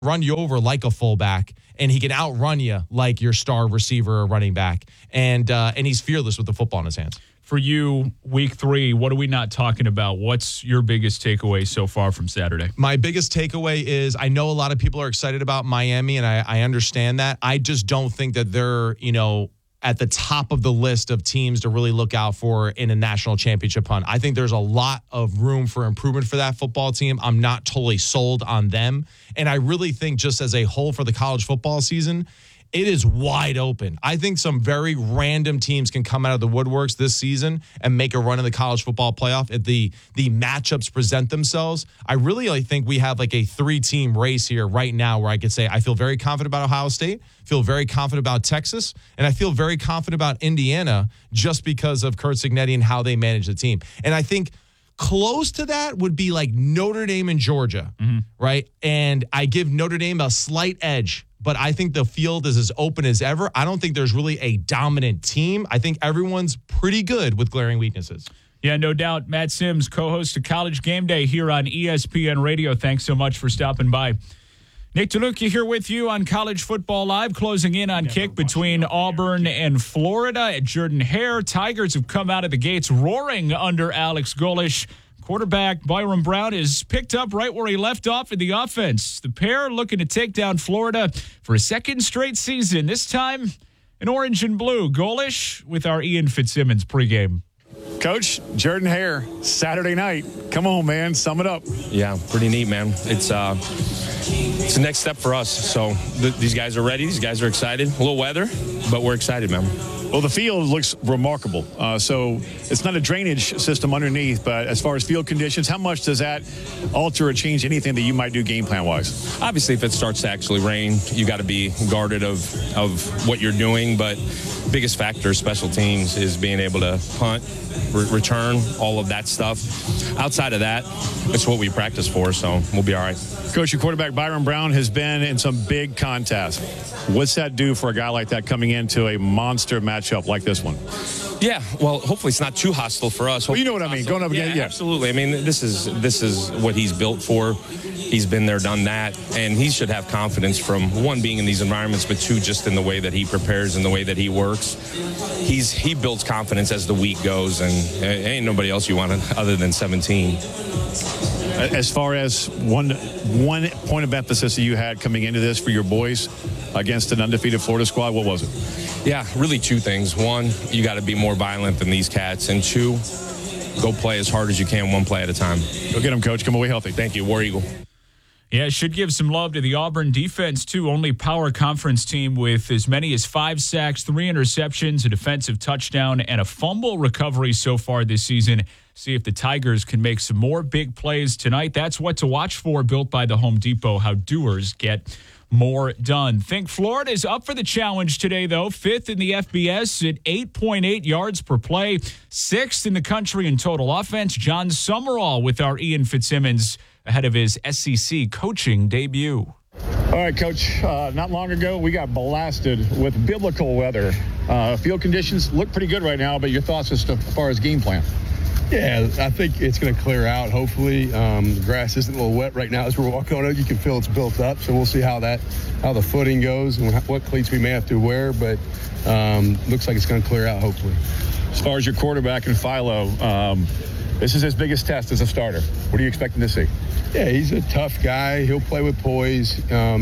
run you over like a fullback, and he can outrun you like your star receiver or running back. And he's fearless with the football in his hands. For you, week 3, what are we not talking about? What's your biggest takeaway so far from Saturday? My biggest takeaway is I know a lot of people are excited about Miami, and I understand that. I just don't think that they're, at the top of the list of teams to really look out for in a national championship hunt. I think there's a lot of room for improvement for that football team. I'm not totally sold on them. And I really think just as a whole for the college football season, it is wide open. I think some very random teams can come out of the woodworks this season and make a run in the college football playoff if the matchups present themselves. I really think we have like a 3-team race here right now where I could say I feel very confident about Ohio State, feel very confident about Texas, and I feel very confident about Indiana just because of Curt Cignetti and how they manage the team. And I think close to that would be like Notre Dame and Georgia, right? And I give Notre Dame a slight edge, but I think the field is as open as ever. I don't think there's really a dominant team. I think everyone's pretty good with glaring weaknesses. Yeah, no doubt. Matt Sims, co-host of College Game Day here on ESPN Radio. Thanks so much for stopping by. Nick DeLuca here with you on College Football Live, closing in on kick between Auburn and Florida at Jordan-Hare. Tigers have come out of the gates roaring under Alex Golesh. Quarterback Byron Brown is picked up right where he left off in the offense. The pair looking to take down Florida for a second straight season, this time in orange and blue. Golesh with our Ian Fitzsimmons pregame. Coach, Jordan-Hare, Saturday night. Come on, man. Sum it up. Yeah, pretty neat, man. It's the next step for us. So these guys are ready. These guys are excited. A little weather, but we're excited, man. Well, the field looks remarkable. So it's not a drainage system underneath, but as far as field conditions, how much does that alter or change anything that you might do game plan-wise? Obviously, if it starts to actually rain, you got to be guarded of what you're doing. But biggest factor, special teams, is being able to punt, return, all of that stuff. Outside of that, it's what we practice for, so we'll be all right. Coach, your quarterback Byron Brown has been in some big contests. What's that do for a guy like that coming into a monster matchup like this one? Yeah, well, hopefully it's not too hostile for us. Well, you know what I mean. Going up against, yeah, absolutely. I mean, this is what he's built for. He's been there, done that, and he should have confidence from, one, being in these environments, but two, just in the way that he prepares and the way that he works. He builds confidence as the week goes, and ain't nobody else you want other than 17. As far as one point of emphasis that you had coming into this for your boys against an undefeated Florida squad, what was it? Yeah, really two things. One, you got to be more violent than these cats, and two, go play as hard as you can, one play at a time. Go get them, Coach. Come away healthy. Thank you. War Eagle. Yeah, should give some love to the Auburn defense, too. Only power conference team with as many as 5 sacks, 3 interceptions, a defensive touchdown, and a fumble recovery so far this season. See if the Tigers can make some more big plays tonight. That's what to watch for, built by the Home Depot, how doers get more done. Think Florida is up for the challenge today, though. 5th in the FBS at 8.8 yards per play. 6th in the country in total offense. John Summerall with our Ian Fitzsimmons ahead of his SEC coaching debut. All right, Coach, not long ago we got blasted with biblical weather. Field conditions look pretty good right now, but your thoughts as far as game plan? Yeah, I think it's going to clear out, hopefully. The grass isn't a little wet right now as we're walking on it. You can feel it's built up, so we'll see how the footing goes and what cleats we may have to wear, but looks like it's going to clear out, hopefully. As far as your quarterback and Philo, this is his biggest test as a starter. What are you expecting to see? Yeah, he's a tough guy. He'll play with poise.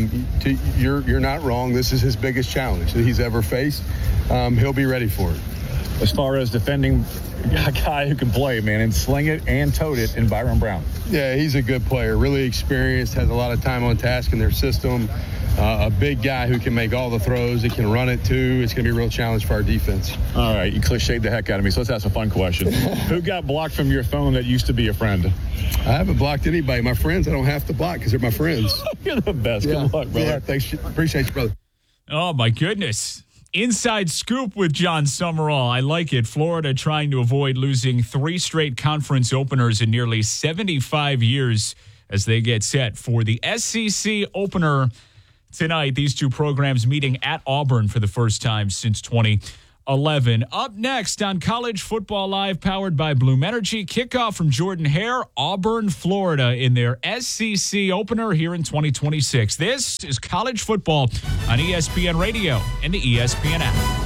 You're not wrong. This is his biggest challenge that he's ever faced. He'll be ready for it. As far as defending a guy who can play, man, and sling it and tote it in Byron Brown. Yeah, he's a good player, really experienced, has a lot of time on task in their system. A big guy who can make all the throws. He can run it, too. It's going to be a real challenge for our defense. All right, you cliched the heck out of me, so let's ask a fun question. Who got blocked from your phone that used to be a friend? I haven't blocked anybody. My friends, I don't have to block because they're my friends. You're the best. Yeah. Good luck, brother. Yeah, thanks. Appreciate you, brother. Oh, my goodness. Inside scoop with John Summerall. I like it. Florida trying to avoid losing 3 straight conference openers in nearly 75 years as they get set for the SEC opener tonight. These two programs meeting at Auburn for the first time since 2011. 11. Up next on College Football Live, powered by Bloom Energy, kickoff from Jordan-Hare, Auburn, Florida, in their SEC opener here in 2026. This is College Football on ESPN Radio and the ESPN app.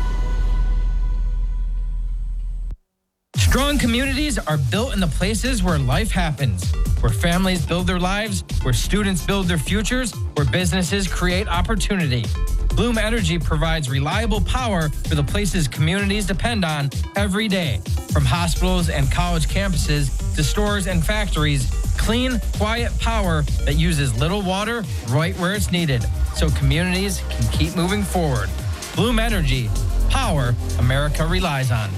Strong communities are built in the places where life happens, where families build their lives, where students build their futures, where businesses create opportunity. Bloom Energy provides reliable power for the places communities depend on every day. From hospitals and college campuses to stores and factories, clean, quiet power that uses little water right where it's needed, so communities can keep moving forward. Bloom Energy, power America relies on.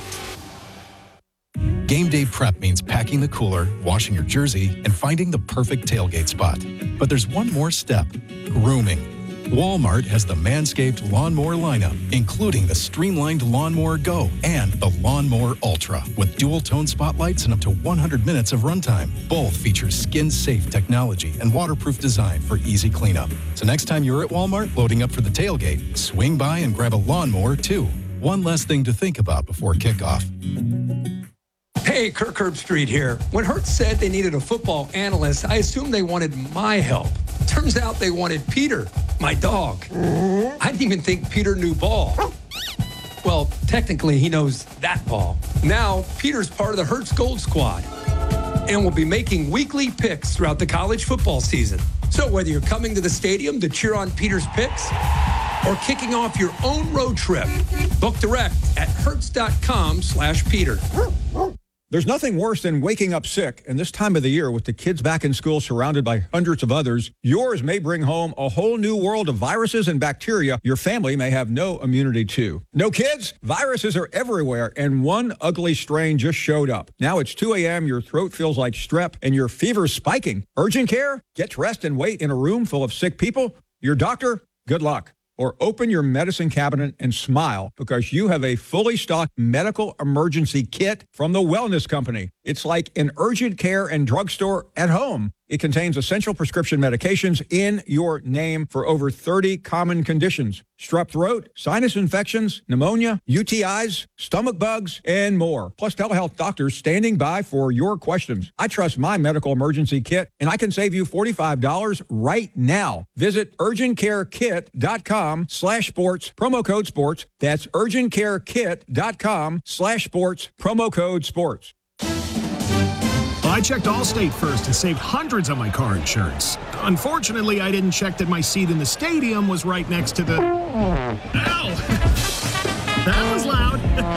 Game day prep means packing the cooler, washing your jersey, and finding the perfect tailgate spot. But there's one more step: grooming. Walmart has the Manscaped Lawnmower lineup, including the Streamlined Lawnmower Go and the Lawnmower Ultra, with dual-tone spotlights and up to 100 minutes of runtime. Both feature skin-safe technology and waterproof design for easy cleanup. So next time you're at Walmart loading up for the tailgate, swing by and grab a lawnmower too. One less thing to think about before kickoff. Hey, Kirk Herbstreit here. When Hertz said they needed a football analyst, I assumed they wanted my help. Turns out they wanted Peter, my dog. I didn't even think Peter knew ball. Well, technically, he knows that ball. Now, Peter's part of the Hertz Gold Squad and will be making weekly picks throughout the college football season. So whether you're coming to the stadium to cheer on Peter's picks or kicking off your own road trip, book direct at hertz.com/Peter. There's nothing worse than waking up sick, and this time of the year with the kids back in school surrounded by hundreds of others, yours may bring home a whole new world of viruses and bacteria your family may have no immunity to. No kids? Viruses are everywhere, and one ugly strain just showed up. Now it's 2 a.m., your throat feels like strep, and your fever's spiking. Urgent care? Get dressed and wait in a room full of sick people? Your doctor? Good luck. Or open your medicine cabinet and smile because you have a fully stocked medical emergency kit from the Wellness Company. It's like an urgent care and drugstore at home. It contains essential prescription medications in your name for over 30 common conditions: strep throat, sinus infections, pneumonia, UTIs, stomach bugs, and more. Plus telehealth doctors standing by for your questions. I trust my medical emergency kit, and I can save you $45 right now. Visit urgentcarekit.com/sports, promo code sports. That's urgentcarekit.com/sports, promo code sports. Well, I checked Allstate first and saved hundreds on my car insurance. Unfortunately, I didn't check that my seat in the stadium was right next to the... Ow! That was loud.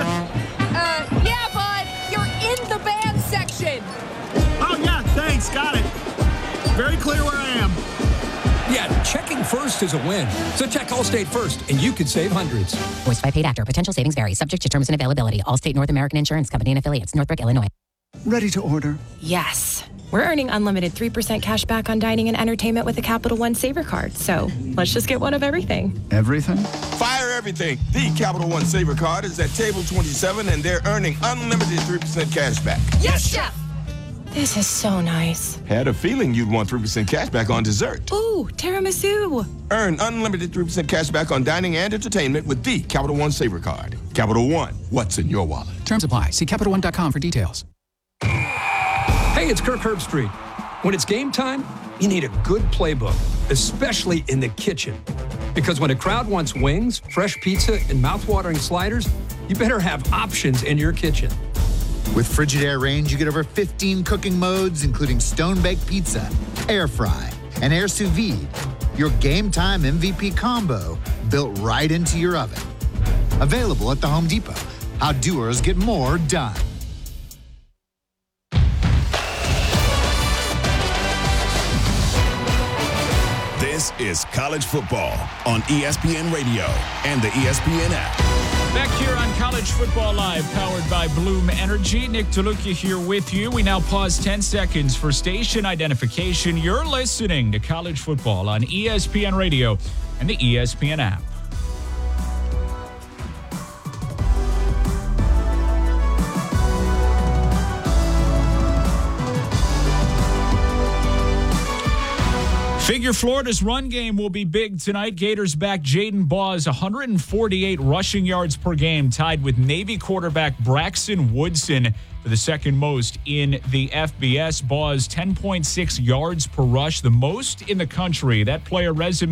Yeah, bud. You're in the band section. Oh, yeah, thanks. Got it. Very clear where I am. Yeah, checking first is a win. So check Allstate first, and you could save hundreds. Voiced by paid actor. Potential savings vary. Subject to terms and availability. Allstate North American Insurance Company and Affiliates. Northbrook, Illinois. Ready to order? Yes. We're earning unlimited 3% cash back on dining and entertainment with a Capital One Saver card. So let's just get one of everything. Everything? Fire everything. The Capital One Saver card is at table 27, and they're earning unlimited 3% cash back. Yes, Chef! This is so nice. Had a feeling you'd want 3% cash back on dessert. Ooh, tiramisu. Earn unlimited 3% cash back on dining and entertainment with the Capital One Saver card. Capital One, what's in your wallet? Terms apply. See CapitalOne.com for details. Hey, it's Kirk Herbstreit. When it's game time, you need a good playbook, especially in the kitchen. Because when a crowd wants wings, fresh pizza, and mouthwatering sliders, you better have options in your kitchen. With Frigidaire range, you get over 15 cooking modes, including stone-baked pizza, air fry, and air sous vide. Your game time MVP combo built right into your oven. Available at the Home Depot. How doers get more done. This is College Football on ESPN Radio and the ESPN app. Back here on College Football Live, powered by Bloom Energy. Nick DeLucia here with you. We now pause 10 seconds for station identification. You're listening to College Football on ESPN Radio and the ESPN app. Figure Florida's run game will be big tonight. Gators back Jaden Baugh, 148 rushing yards per game, tied with Navy quarterback Braxton Woodson for the second most in the FBS. Baugh 10.6 yards per rush, the most in the country. That player resume